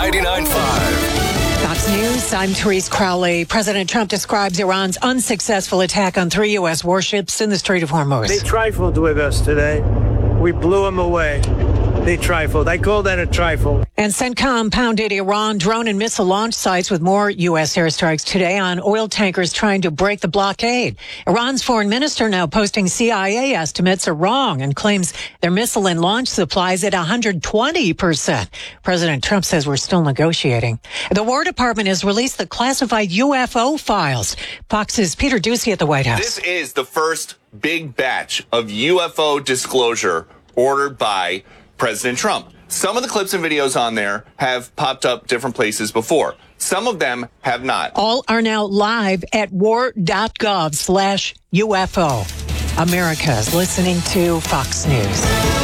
99.5. Fox News, I'm Therese Crowley. President Trump describes Iran's unsuccessful attack on 3 U.S. warships in the Strait of Hormuz. They trifled with us today. We blew them away. They trifled. I call that a trifle. And CENTCOM pounded Iran drone and missile launch sites with more U.S. airstrikes today on oil tankers trying to break the blockade. Iran's foreign minister now posting CIA estimates are wrong and claims their missile and launch supplies at 120%. President Trump says we're still negotiating. The War Department has released the classified UFO files. Fox's Peter Doocy at the White House. This is the first big batch of UFO disclosure ordered by President Trump. Some of the clips and videos on there have popped up different places before. Some of them have not. All are now live at war.gov/UFO. America is listening to Fox News.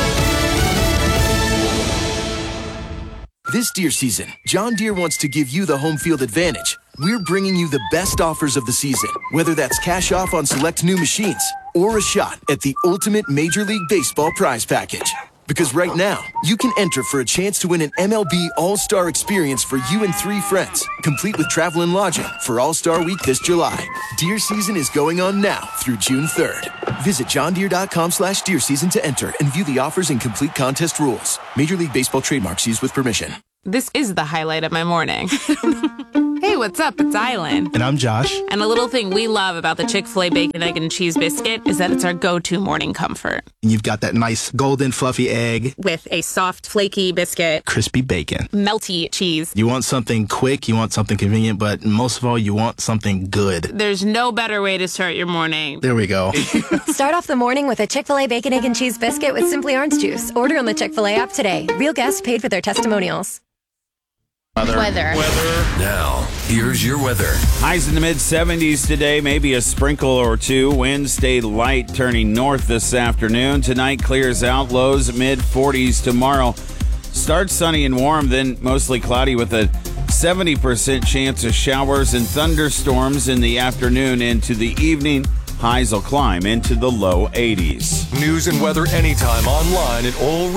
This Deere season, John Deere wants to give you the home field advantage. We're bringing you the best offers of the season, whether that's cash off on select new machines or a shot at the ultimate Major League Baseball prize package. Because right now, you can enter for a chance to win an MLB All-Star experience for you and 3 friends, complete with travel and lodging for All-Star Week this July. Deer season is going on now through June 3rd. Visit johndeere.com/deer season to enter and view the offers and complete contest rules. Major League Baseball trademarks used with permission. This is the highlight of my morning. Hey, what's up? It's Island. And I'm Josh. And a little thing we love about the Chick-fil-A Bacon, Egg, and Cheese Biscuit is that it's our go-to morning comfort. And you've got that nice golden fluffy egg. With a soft, flaky biscuit. Crispy bacon. Melty cheese. You want something quick, you want something convenient, but most of all, you want something good. There's no better way to start your morning. There we go. Start off the morning with a Chick-fil-A Bacon, Egg, and Cheese Biscuit with Simply Orange Juice. Order on the Chick-fil-A app today. Real guests paid for their testimonials. Weather. Now, here's your weather. Highs in the mid-70s today, maybe a sprinkle or two. Winds stay light, turning north this afternoon. Tonight clears out, lows mid-40s tomorrow. Starts sunny and warm, then mostly cloudy with a 70% chance of showers and thunderstorms in the afternoon into the evening. Highs will climb into the low 80s. News and weather anytime online at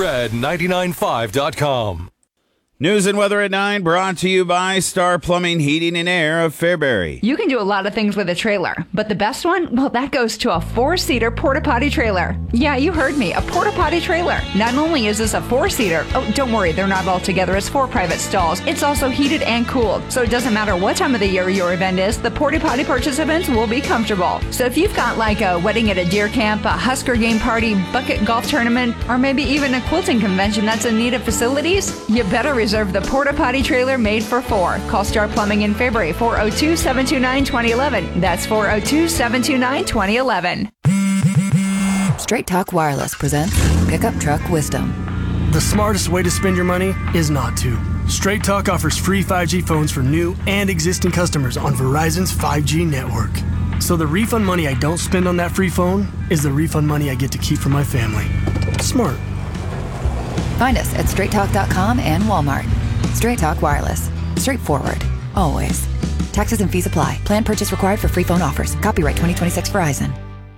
allred995.com. News and weather at 9 brought to you by Star Plumbing, Heating, and Air of Fairbury. You can do a lot of things with a trailer, but the best one, well, that goes to a 4-seater porta-potty trailer. Yeah, you heard me, a porta-potty trailer. Not only is this a 4-seater, oh, don't worry, they're not all together as 4 private stalls. It's also heated and cooled, so it doesn't matter what time of the year your event is, the porta-potty participants will be comfortable. So if you've got like a wedding at a deer camp, a Husker game party, bucket golf tournament, or maybe even a quilting convention that's in need of facilities, you better reserve the Porta Potty trailer made for 4. Call Star Plumbing in Fairbury, 402-729-2011. That's 402-729-2011. Straight Talk Wireless presents Pickup Truck Wisdom. The smartest way to spend your money is not to. Straight Talk offers free 5G phones for new and existing customers on Verizon's 5G network. So the refund money I don't spend on that free phone is the refund money I get to keep for my family. Smart. Find us at straighttalk.com and Walmart. Straight Talk Wireless. Straightforward. Always. Taxes and fees apply. Plan purchase required for free phone offers. Copyright 2026 Verizon.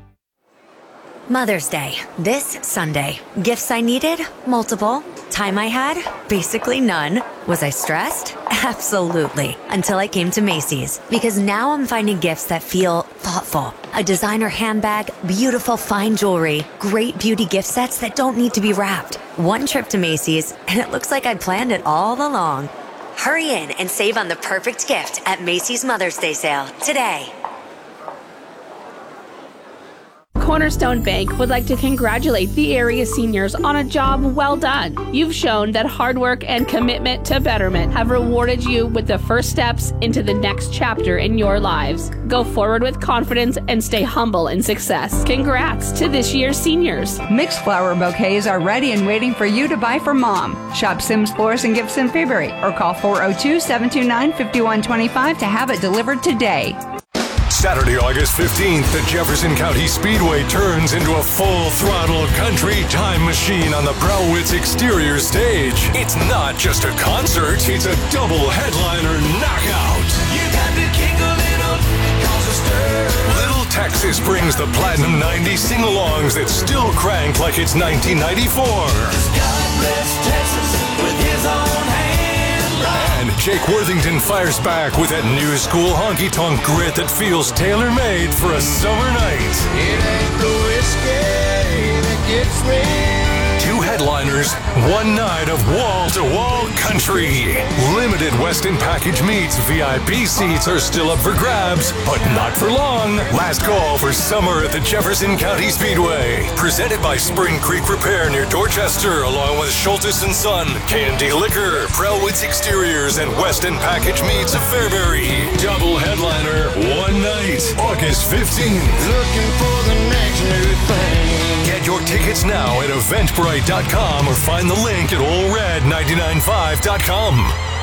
Mother's Day, this Sunday. Gifts I needed? Multiple. Time I had? Basically none. Was I stressed? Absolutely. Until I came to Macy's. Because now I'm finding gifts that feel thoughtful. A designer handbag, beautiful fine jewelry, great beauty gift sets that don't need to be wrapped. One trip to Macy's, and it looks like I planned it all along. Hurry in and save on the perfect gift at Macy's Mother's Day sale today. Cornerstone Bank would like to congratulate the area seniors on a job well done. You've shown that hard work and commitment to betterment have rewarded you with the first steps into the next chapter in your lives. Go forward with confidence and stay humble in success. Congrats to this year's seniors. Mixed flower bouquets are ready and waiting for you to buy for Mom. Shop Sims Florist and Gifts in Fairbury or call 402-729-5125 to have it delivered today. Saturday, August 15th, the Jefferson County Speedway turns into a full-throttle country time machine on the Browwitz exterior stage. It's not just a concert, it's a double headliner knockout. You got the king of little, cause a stir. Little Texas brings the Platinum 90 sing-alongs that still crank like it's 1994. God bless Texas with his own hand. And Jake Worthington fires back with that new school honky-tonk grit that feels tailor-made for a summer night. It ain't the whiskey that gets me. Two headliners, one night of wall-to-wall country. Limited Westin package meets VIP seats are still up for grabs, but not for long. Last call for summer at the Jefferson County Speedway. Presented by Spring Creek Repair near Dorchester, along with Schultes & Son, K&D Liquor, Prellwitz Exteriors, and Westin package meets of Fairbury. Double headliner, one night, August 15th. Looking for the next new thing. Get your tickets now at Eventbrite.com or find the link at allred995.com.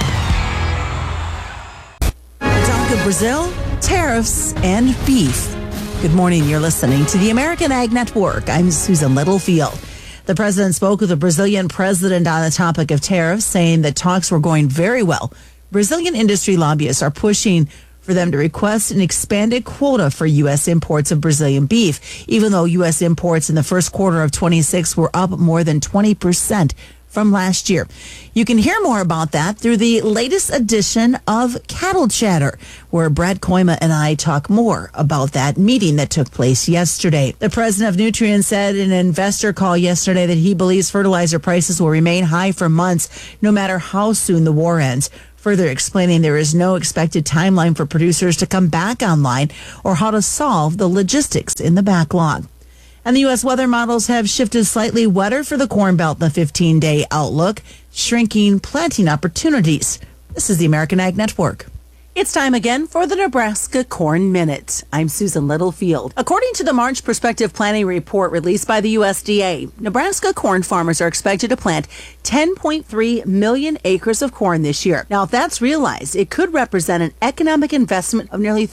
Talk of Brazil, tariffs, and beef. Good morning. You're listening to the American Ag Network. I'm Susan Littlefield. The president spoke with the Brazilian president on the topic of tariffs, saying that talks were going very well. Brazilian industry lobbyists are pushing for them to request an expanded quota for U.S. imports of Brazilian beef, even though U.S. imports in the first quarter of 26 were up more than 20% from last year. You can hear more about that through the latest edition of Cattle Chatter, where Brad Koima and I talk more about that meeting that took place yesterday. The president of Nutrien said in an investor call yesterday that he believes fertilizer prices will remain high for months, no matter how soon the war ends. Further explaining there is no expected timeline for producers to come back online or how to solve the logistics in the backlog. And the U.S. weather models have shifted slightly wetter for the Corn Belt in the 15-day outlook, shrinking planting opportunities. This is the American Ag Network. It's time again for the Nebraska Corn Minute. I'm Susan Littlefield. According to the March Prospective Planning Report released by the USDA, Nebraska corn farmers are expected to plant 10.3 million acres of corn this year. Now, if that's realized, it could represent an economic investment of nearly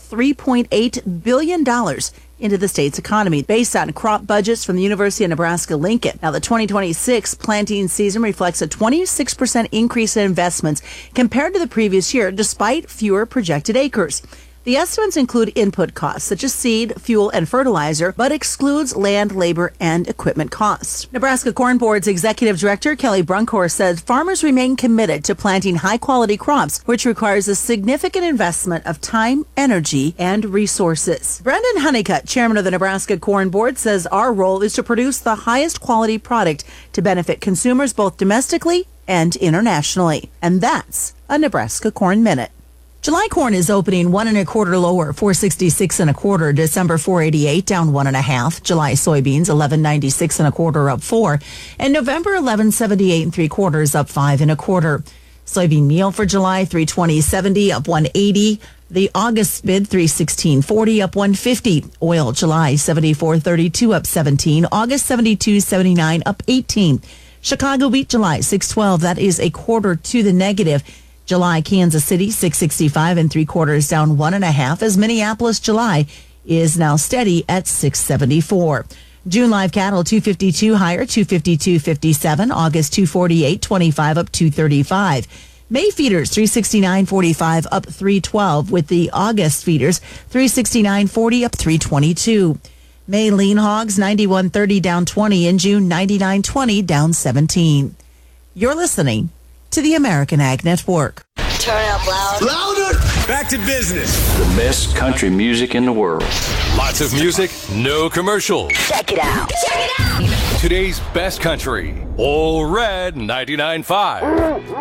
$3.8 billion into the state's economy based on crop budgets from the University of Nebraska-Lincoln. Now, the 2026 planting season reflects a 26% increase in investments compared to the previous year, despite fewer projected acres. The estimates include input costs such as seed, fuel, and fertilizer, but excludes land, labor, and equipment costs. Nebraska Corn Board's Executive Director, Kelly Brunkhorst, said farmers remain committed to planting high-quality crops, which requires a significant investment of time, energy, and resources. Brendan Honeycutt, chairman of the Nebraska Corn Board, says our role is to produce the highest quality product to benefit consumers both domestically and internationally. And that's a Nebraska Corn Minute. July corn is opening 1 1/4 lower, 466 1/4. December 488 down 1 1/2. July soybeans 1196 1/4 up 4, and November 1178 3/4 up 5 1/4. Soybean meal for July 320.70 up 180. The August bid 316.40 up 150. Oil July 74.32 up 17. August 72.79 up 18. Chicago wheat July 612, that is 1/4 to the negative. July Kansas City 665 3/4 down 1 1/2, as Minneapolis July is now steady at 674. June live cattle 252 higher, 252.57. August 248.25 up 235. May feeders 369.45 up 312, with the August feeders 369.40 up 322. May lean hogs 91.30 down 20. In June 99.20 down 17. You're listening to the American Ag Network. Turn it up loud. Louder! Back to business. The best country music in the world. Lots of music, no commercials. Check it out. Check it out. Today's best country, All Red 99.5.